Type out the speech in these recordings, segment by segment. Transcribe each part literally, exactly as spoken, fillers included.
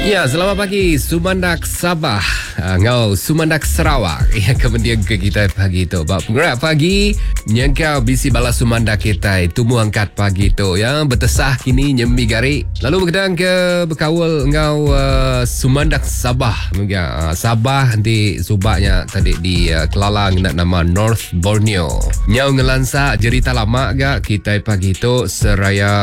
Ya, selamat pagi Sumandak Sabah, uh, ngau Sumandak Sarawak. Ya, kemudian ke kita pagi tu. Bak penggerak pagi, nyangkau bisi bala Sumandak kita tumu angkat pagi tu ya, bertesah kini nyembi gari. Lalu berkedang ke berkawal ngau uh, Sumandak Sabah. Ya, uh, Sabah nanti subaknya tadi di uh, Kelalang nak nama North Borneo. Nyau ngelansa cerita lama gak kita pagi tu seraya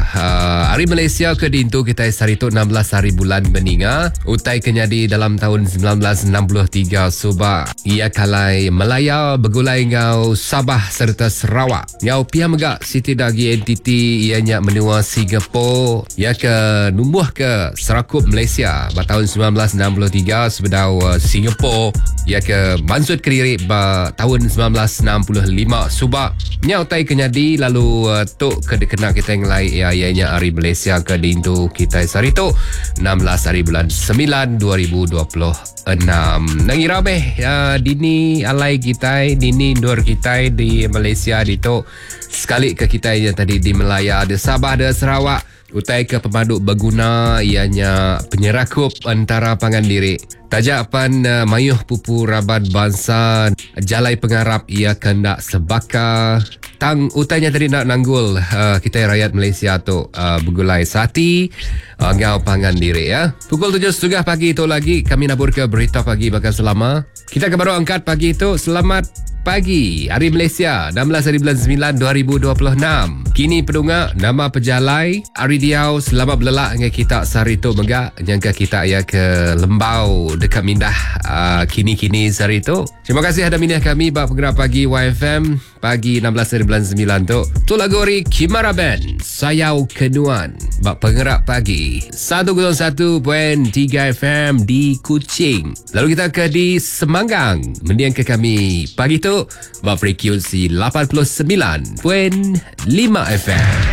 uh, hari Malaysia ke dintu kita hari tu enam belas hari bulan Beninga, utai kenyadi dalam tahun sembilan belas enam puluh tiga subak ia kalai Melaya bergulai ngau Sabah serta Sarawak. Ngau pihak megak siti dagi entiti ianya menua Singapura ia ke numbuh ke serakup Malaysia pada tahun sembilan belas enam puluh tiga sebedau uh, Singapura ia ke mansut kediri pada tahun sembilan belas enam puluh lima subak nyau tai kenyadi lalu uh, tok ke kena kita yang lain ia ianya hari Malaysia ke dintu kita hari tu enam belas hari bulan sembilan dua ribu dua puluh enam. Nangira beh uh, dini alai kita dini nur kita di Malaysia di tu sekali ke kita yang tadi di Melaya di Sabah di Sarawak utai ke pemaduk berguna ianya penyerakup antara pangan diri tajapan uh, mayuh pupu rabat bangsa jalai pengarap ia kendak sebaka tang utainya tadi nak nanggul uh, kita rakyat Malaysia tu uh, bergulai sati uh, ngau pangan diri ya. Pukul tujuh setengah pagi itu lagi kami nabur ke berita pagi bakal selama kita ke baru angkat pagi itu. Selamat pagi hari Malaysia enam belas hari bulan sembilan dua ribu dua puluh enam. Kini pedunga nama pejalai hari diau selamat belelak dengan kita sehari tu megak nyangka kita ya ke Lembau dekat Mindah uh, kini-kini sehari tu. Terima kasih ada minah kami bak penggerak pagi Y F M pagi enam belas hari bulan sembilan tu. Tu lagu ori Kimara Band Sayau Kenuan bak penggerak pagi seratus satu perpuluhan tiga F M di Kuching. Lalu kita ke di Semanggang mendiang ke kami pagi tu bak frekuensi lapan puluh sembilan perpuluhan lima F M.